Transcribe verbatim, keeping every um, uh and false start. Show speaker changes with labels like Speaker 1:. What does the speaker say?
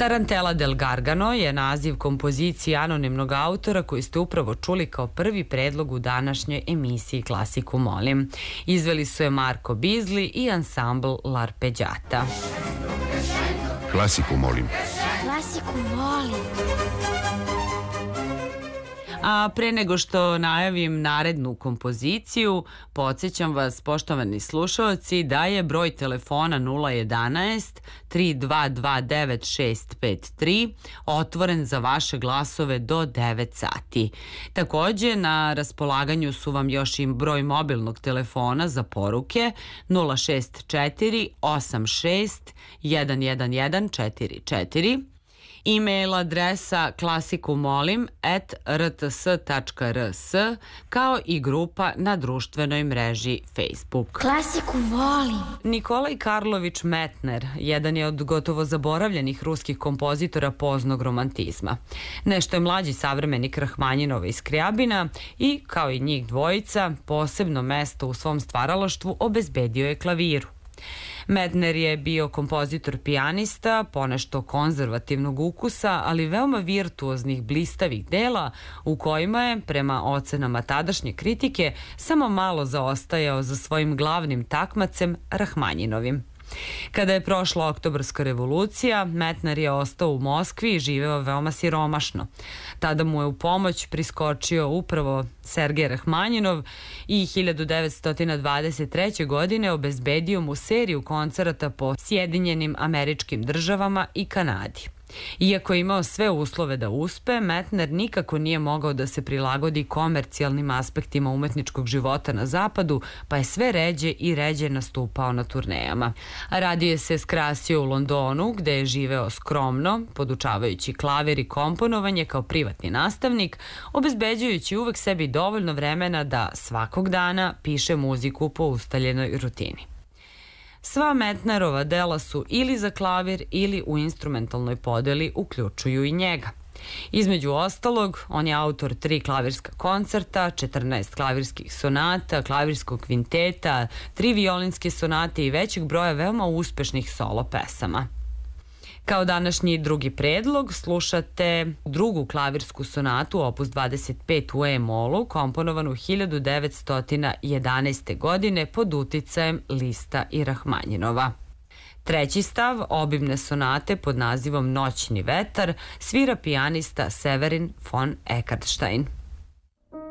Speaker 1: Tarantella del Gargano je naziv kompozicije anonimnog autora koji ste upravo čuli kao prvi predlog u današnjoj emisiji Klasiku molim. Izveli su je Marco Bisli i ansambl L'Arpeggiata.
Speaker 2: Klasiku molim.
Speaker 3: Klasiku volim.
Speaker 1: A pre nego što najavim narednu kompoziciju, podsjećam vas, poštovani slušaoci, da je broj telefona nula jedanaest tri dva dva devet šest pet tri otvoren za vaše glasove do devet sati. Takođe, na raspolaganju su vam još i broj mobilnog telefona za poruke nula šest četiri osam šest jedan jedan jedan četiri četiri. E-mail adresa klasikumolim at r t s tačka r s, kao i grupa na društvenoj mreži Facebook.
Speaker 3: Klasiku volim.
Speaker 1: Nikolaj Karlović Metner jedan je od gotovo zaboravljenih ruskih kompozitora poznog romantizma. Nešto je mlađi savremenik Rahmanjinova iz Skrijabina i, kao i njih dvojica, posebno mesto u svom stvaralaštvu obezbedio je klaviru. Metner je bio kompozitor pijanista, ponešto konzervativnog ukusa, ali veoma virtuoznih blistavih dela u kojima je, prema ocenama tadašnje kritike, samo malo zaostajao za svojim glavnim takmacem Rahmanjinovim. Kada je prošla Oktobarska revolucija, Metner je ostao u Moskvi i živeo veoma siromašno. Tada mu je u pomoć priskočio upravo Sergej Rahmanjinov i hiljadu devetsto dvadeset treće. godine obezbedio mu seriju koncerata po Sjedinjenim Američkim Državama i Kanadi. Iako je imao sve uslove da uspe, Metner nikako nije mogao da se prilagodi komercijalnim aspektima umetničkog života na zapadu, pa je sve ređe i ređe nastupao na turnejama. Radije se skrasio u Londonu, gde je živeo skromno, podučavajući klavir i komponovanje kao privatni nastavnik, obezbeđujući uvek sebi dovoljno vremena da svakog dana piše muziku po ustaljenoj rutini. Sva Metnerova dela su ili za klavir ili u instrumentalnoj podeli uključuju i njega. Između ostalog, on je autor tri klavirska koncerta, četrnaest klavirskih sonata, klavirskog kvinteta, tri violinske sonate i većeg broja veoma uspešnih solo pesama. Kao današnji drugi predlog slušate drugu klavirsku sonatu opus dvadeset pet u E-molu, komponovanu hiljadu devetsto jedanaeste. godine pod uticajem Lista i Rahmanjinova. Treći stav obimne sonate pod nazivom Noćni vetar svira pijanista Severin von Eckartstein.